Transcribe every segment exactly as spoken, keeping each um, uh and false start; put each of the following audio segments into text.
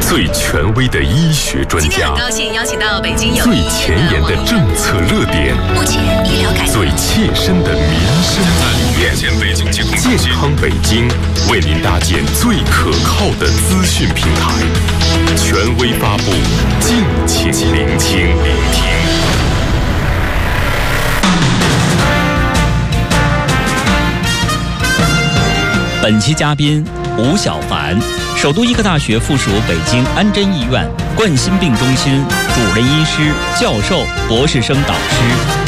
最权威的医学专家， 今天很高兴邀请到北京友最前沿的政策热点， 目前医疗改革最切身的民生体验。健康北京为您搭建最可靠的资讯平台，权威发布，敬请聆听。聆听。 本期嘉宾吴小凡，首都医科大学附属北京安贞医院冠心病中心主任医师、教授、博士生导师。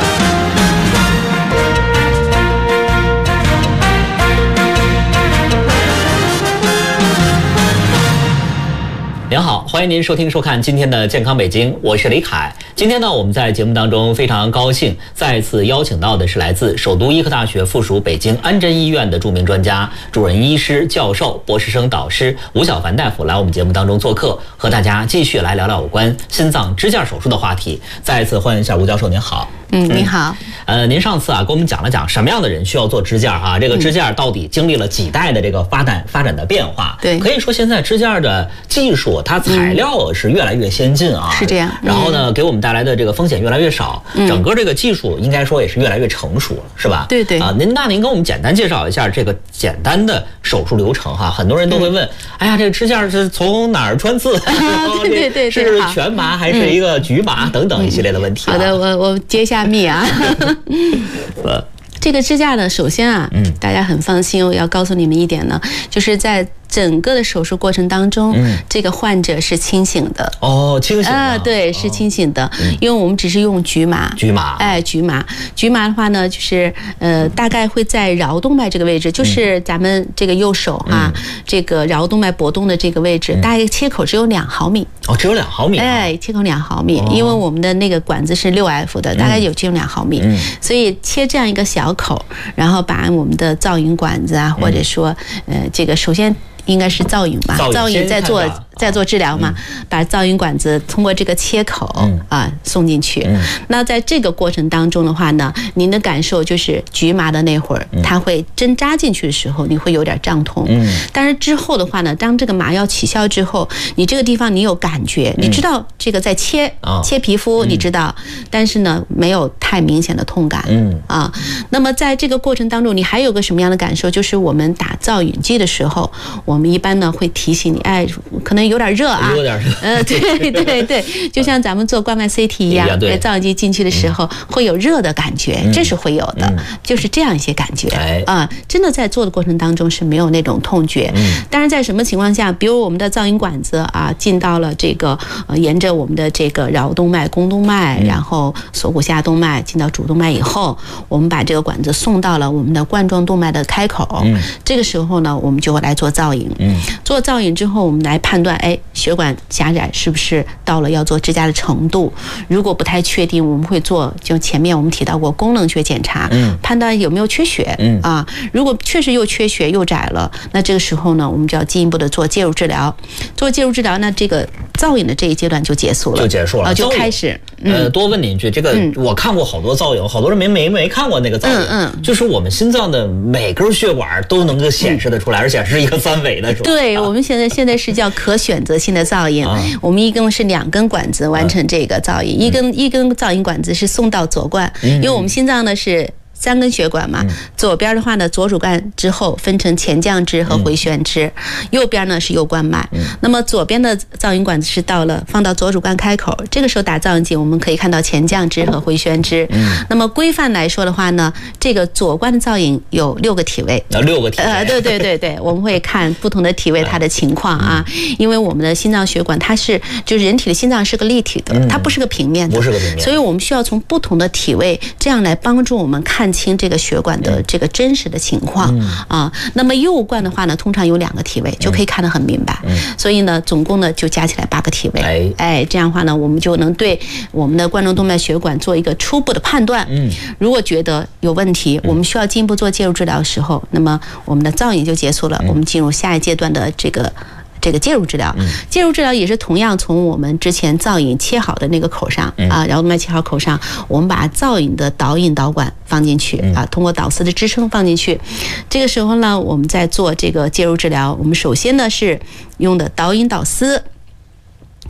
您好，欢迎您收听收看今天的健康北京，我是李凯。今天呢，我们在节目当中非常高兴再次邀请到的是来自首都医科大学附属北京安贞医院的著名专家、主任医师、教授、博士生导师吴小凡大夫来我们节目当中做客，和大家继续来聊聊有关心脏支架手术的话题。再一次欢迎一下吴教授，您好。 嗯，你好。 呃，您上次啊，跟我们讲了讲什么样的人需要做支架啊？这个支架到底经历了几代的这个发展发展的变化？ 对， 可以说现在支架的技术，它材料是越来越先进啊。 是这样。 然后呢，给我们带来的这个风险越来越少，整个这个技术应该说也是越来越成熟了，是吧？ 对对。 啊，您那您跟我们简单介绍一下这个简单的手术流程哈。很多人都会问，哎呀，这个支架是从哪儿穿刺？ 对对对， 是全麻还是一个局麻等等一系列的问题。 好的，我我揭一下秘啊。这个支架呢，首先啊，嗯，大家很放心，我要告诉你们一点呢，就是在整个的手术过程当中，嗯，这个患者是清醒的。 哦，清醒的。 啊，对，是清醒的，嗯，因为我们只是用局麻。 局麻。 哎，局麻，局麻的话呢，就是呃，大概会在桡动脉这个位置，就是咱们这个右手啊，嗯，这个桡动脉搏动的这个位置，嗯，大概切口只有两毫米。 哦，只有两毫米。 哎，切口两毫米，哦，因为我们的那个管子是六 F 的，大概有只有两毫米，嗯，所以切这样一个小口，然后把我们的造影管子啊，或者说呃，这个首先。应该是造影吧，造影在做在做治疗嘛，嗯，把造影管子通过这个切口，嗯，啊送进去，嗯。那在这个过程当中的话呢，您的感受就是局麻的那会儿，嗯，它会针扎进去的时候，你会有点胀痛，嗯。但是之后的话呢，当这个麻药起效之后，你这个地方你有感觉，嗯，你知道这个在切，哦，切皮肤，嗯，你知道，但是呢没有太明显的痛感，嗯啊。那么在这个过程当中，你还有个什么样的感受？就是我们打造影剂的时候，我。我们一般呢会提醒你，哎，可能有点热啊， 有点热， 呃，对对对，就像咱们做冠脉 C T 一样，对，造影剂进去的时候会有热的感觉，这是会有的，就是这样一些感觉啊。真的在做的过程当中是没有那种痛觉，但是在什么情况下，比如我们的造影管子啊进到了这个呃沿着我们的这个桡动脉、肱动脉，然后锁骨下动脉进到主动脉以后，我们把这个管子送到了我们的冠状动脉的开口，这个时候呢，我们就会来做造影。嗯，做造影之后，我们来判断，哎，血管狭窄是不是到了要做支架的程度？如果不太确定，我们会做，就前面我们提到过功能学检查，嗯，判断有没有缺血，嗯啊，如果确实又缺血又窄了，那这个时候呢，我们就要进一步的做介入治疗。做介入治疗，那这个造影的这一阶段就结束了， 就结束了， 就开始。 呃，多问你一句，这个我看过好多造影，好多人没没没看过那个造影，嗯嗯，就是我们心脏的每根血管都能够显示得出来，而且是一个三维的。 对，我们现在现在是叫可选择性的造影，我们一共是两根管子完成这个造影，一根一根造影管子是送到左冠，因为我们心脏呢是。三根血管嘛，左边的话呢，左主干之后分成前降支和回旋支，右边呢是右冠脉。那么左边的造影管子是到了放到左主干开口，这个时候打造影剂，我们可以看到前降支和回旋支。那么规范来说的话呢，这个左冠的造影有六个体位， 有六个体位。 呃，对对对对，我们会看不同的体位它的情况啊，因为我们的心脏血管它是就是人体的心脏是个立体的，它不是个平面的， 不是个平面， 所以我们需要从不同的体位这样来帮助我们看。看清这个血管的这个真实的情况、嗯、啊。那么右冠的话呢，通常有两个体位，就可以看得很明白。嗯、所以呢，总共呢就加起来八个体位。哎，哎，这样的话呢，我们就能对我们的冠状动脉血管做一个初步的判断。嗯，如果觉得有问题，我们需要进一步做介入治疗的时候，那么我们的造影就结束了，我们进入下一阶段的这个。这个介入治疗，介入治疗也是同样从我们之前造影切好的那个口上啊，桡动脉切好口上，我们把造影的导引导管放进去啊，通过导丝的支撑放进去。这个时候呢，我们在做这个介入治疗，我们首先呢是用的导引导丝。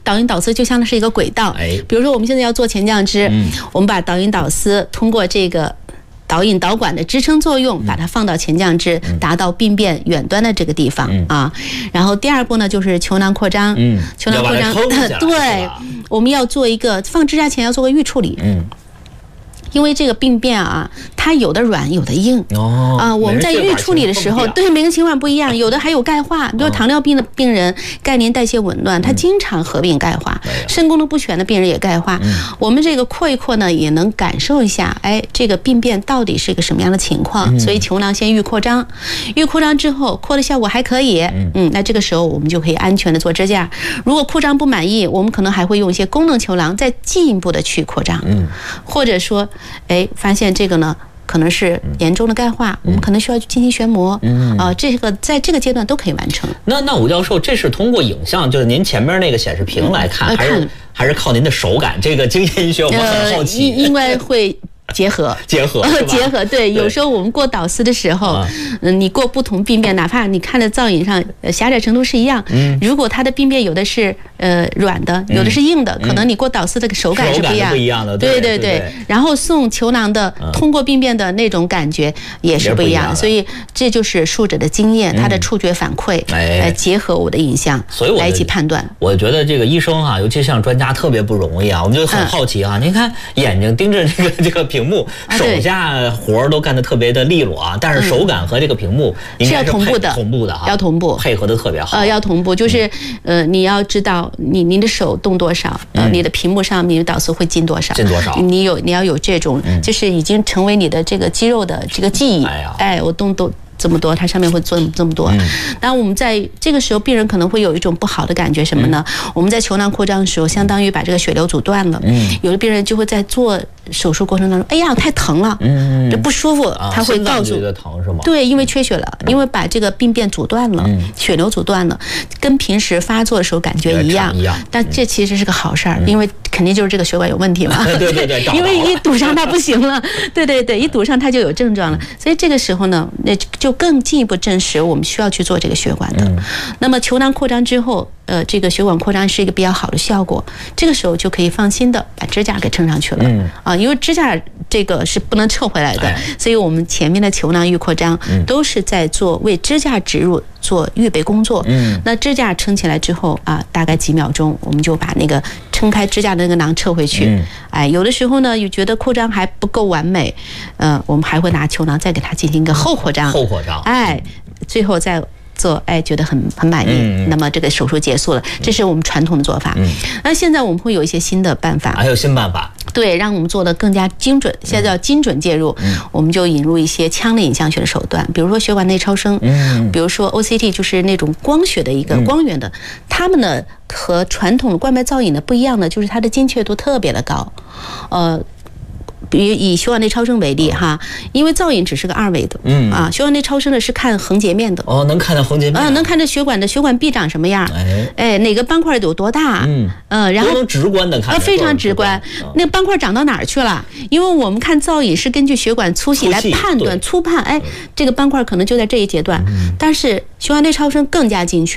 导引导丝就像是一个轨道，哎，比如说我们现在要做前降支，嗯，我们把导引导丝通过这个导引导管的支撑作用，把它放到前降支，达到病变远端的这个地方、嗯、啊。然后第二步呢，就是球囊扩张，嗯，球囊扩张，对，我们要做一个放支架前要做个预处理，嗯。因为这个病变啊，它有的软，有的硬。哦。啊，我们在预处理的时候，对每个情况不一样，有的还有钙化。比如糖尿病的病人，钙磷代谢紊乱，他经常合并钙化；肾功能不全的病人也钙化。我们这个扩一扩呢，也能感受一下，哎，这个病变到底是一个什么样的情况。所以球囊先预扩张，预扩张之后，扩的效果还可以。嗯。那这个时候我们就可以安全的做支架。如果扩张不满意，我们可能还会用一些功能球囊再进一步的去扩张。嗯。或者说。哎，发现这个呢，可能是严重的钙化，嗯、我们可能需要进行旋膜。嗯啊、呃，这个在这个阶段都可以完成。 那那吴教授，这是通过影像，就是您前面那个显示屏来看，嗯、还是还是靠您的手感？这个经验医学我们很好奇。 呃、因为会。结合结合结合，对，有时候我们过导丝的时候，嗯，你过不同病变，哪怕你看的造影上狭窄程度是一样，嗯，如果它的病变有的是呃软的，有的是硬的，可能你过导丝的手感是不一样， 不一样的， 对对对。然后送球囊的通过病变的那种感觉也是不一样的，所以这就是术者的经验，他的触觉反馈来结合我的影像， 所以我来一起判断。 我觉得这个医生啊，尤其像专家特别不容易啊，我们就很好奇啊，您看眼睛盯着这个这个屏幕。手下活儿都干得特别的利落啊，但是手感和这个屏幕应该是要同步的， 同步的哈， 要同步， 配合的特别好。 呃，要同步，就是呃，你要知道你您的手动多少，呃，你的屏幕上你的导丝会进多少， 进多少， 你有你要有这种，就是已经成为你的这个肌肉的这个记忆。哎呀，哎，我动动。这么多，它上面会做这么多。嗯，当然我们在这个时候，病人可能会有一种不好的感觉，什么呢？嗯、我们在球囊扩张的时候，相当于把这个血流阻断了。嗯，有的病人就会在做手术过程当中，哎呀，太疼了，嗯，这不舒服，他会告诉， 觉得疼是吗？ 对，因为缺血了，因为把这个病变阻断了，嗯、血流阻断了，跟平时发作的时候感觉一样。一样，但这其实是个好事儿，嗯、因为肯定就是这个血管有问题嘛。 对对对， 因为一堵上它不行了，对对对，一堵上它就有症状了，所以这个时候呢，那就。就更进一步证实我们需要去做这个血管的。嗯、那么球囊扩张之后，呃，这个血管扩张是一个比较好的效果，这个时候就可以放心的把支架给撑上去了。嗯、啊，因为支架这个是不能撤回来的，所以我们前面的球囊预扩张都是在做为支架植入做预备工作。嗯，那支架撑起来之后啊，大概几秒钟，我们就把那个撑开支架的那个囊撤回去。嗯、哎，有的时候呢，又觉得扩张还不够完美，呃，我们还会拿球囊再给它进行一个后扩张。 后扩张， 哎，最后再做，哎，觉得很很满意，嗯、那么这个手术结束了，这是我们传统的做法。嗯、那现在我们会有一些新的办法， 还有新办法， 对，让我们做的更加精准。现在叫精准介入，嗯、我们就引入一些腔内影像学的手段，比如说血管内超声，嗯、比如说 O C T， 就是那种光学的一个光源的，它们呢和传统的冠脉造影的不一样的，就是它的精确度特别的高，呃。比如以血管内超声为例哈，因为造影只是个二维的，嗯啊，血管内超声呢是看横截面的， 哦，能看到横截面， 啊，能看到血管的血管壁长什么样，哎，哎，哪个斑块有多大，嗯嗯，然后能直观的看， 啊，非常直观，那个斑块长到哪儿去了？因为我们看造影是根据血管粗细来判断粗判，哎，这个斑块可能就在这一阶段，但是血管内超声更加精确。